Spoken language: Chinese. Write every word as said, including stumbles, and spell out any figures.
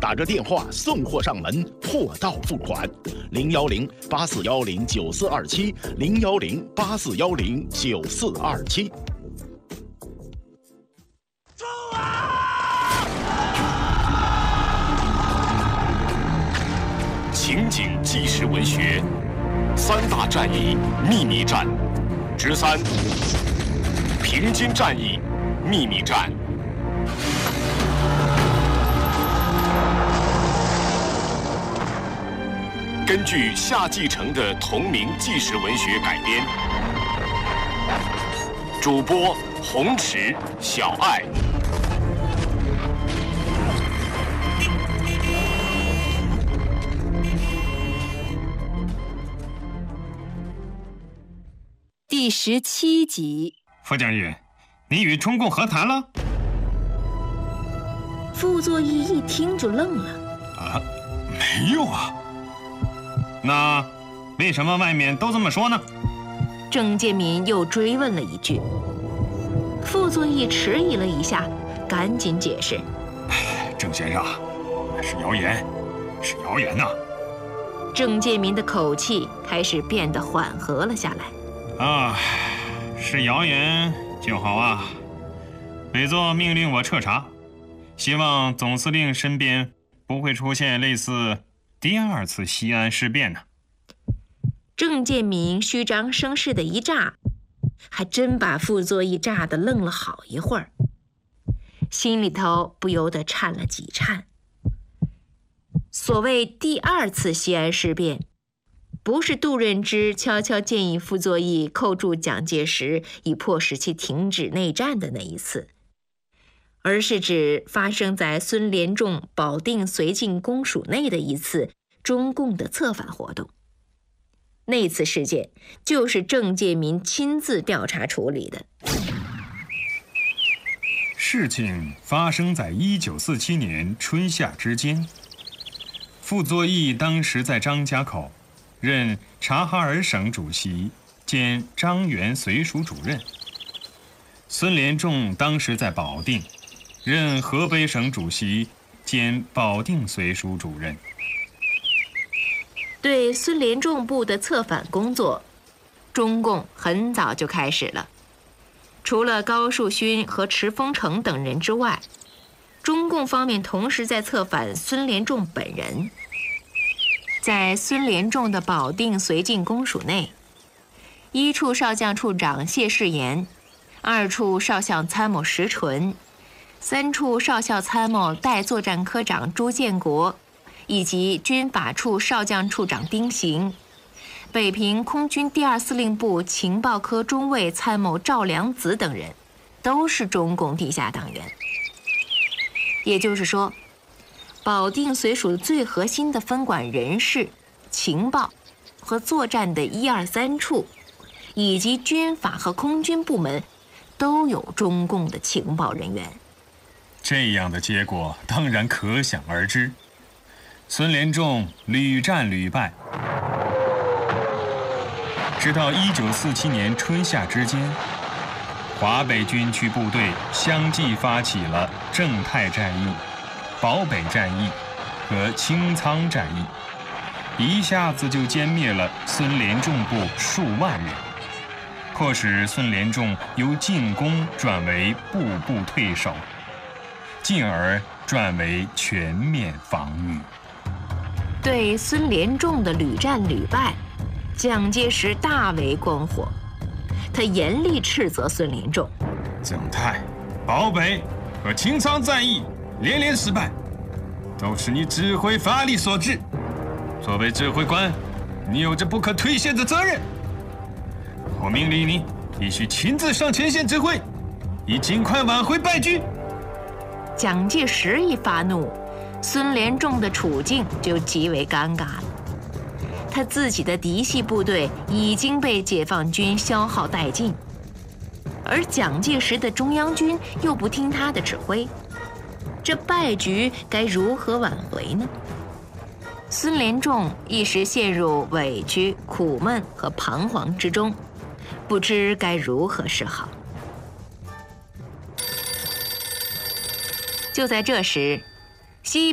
打个电话送货上门，货到付款。零幺零八四幺零九四二七，零幺零八四幺零九四二七。 冲啊！ 情景纪实文学，三大战役秘密战之三：平津战役秘密战。根据夏季承的同名纪实文学改编，主播洪池、小爱。 第十七集。 副将军，你与中共和谈了？ 傅作义一听就愣了。 啊，没有啊。那为什么外面都这么说呢？ 郑介民又追问了一句。傅作义迟疑了一下，赶紧解释：“ 郑先生，是谣言，是谣言呐、啊。” 郑介民的口气开始变得缓和了下来。 啊，是谣言就好啊。委座命令我彻查，希望总司令身边不会出现类似第二次西安事变呢。 郑介民虚张声势的一炸，还真把傅作义炸得愣了好一会儿，心里头不由得颤了几颤。所谓第二次西安事变，不是杜润之悄悄建议傅作义扣住蒋介石，以迫使其停止内战的那一次，而是指发生在孙连仲保定绥靖公署内的一次中共的策反活动。那次事件就是郑介民亲自调查处理的。 事情发生在一九四七年春夏之间，傅作义当时在张家口任察哈尔省主席兼张园绥署主任，孙连仲当时在保定任河北省主席兼保定绥署主任。 对孙连仲部的策反工作，中共很早就开始了。除了高树勋和池峰城等人之外，中共方面同时在策反孙连仲本人。在孙连仲的保定绥靖公署内，一处少将处长谢世炎，二处少校参谋石纯，三处少校参谋代作战科长朱建国，以及军法处少将处长丁行，北平空军第二司令部情报科中尉参谋赵良子等人，都是中共地下党员。也就是说，保定绥署最核心的分管人事、情报和作战的一二三处，以及军法和空军部门，都有中共的情报人员。 这样的结果当然可想而知。孙连仲屡战屡败，直到一九四七年春夏之间，华北军区部队相继发起了正太战役、保北战役和清仓战役，一下子就歼灭了孙连仲部数万人，迫使孙连仲由进攻转为步步退守，进而转为全面防御。 对孙连仲的屡战屡败，蒋介石大为光火，他严厉斥责孙连仲： 正太、保北和清仓战役连连失败，都是你指挥乏力所致。作为指挥官，你有着不可推卸的责任。我命令你必须亲自上前线指挥，以尽快挽回败局。 蒋介石一发怒，孙连仲的处境就极为尴尬了。他自己的嫡系部队已经被解放军消耗殆尽，而蒋介石的中央军又不听他的指挥，这败局该如何挽回呢？孙连仲一时陷入委屈、苦闷和彷徨之中，不知该如何是好。就在这时，西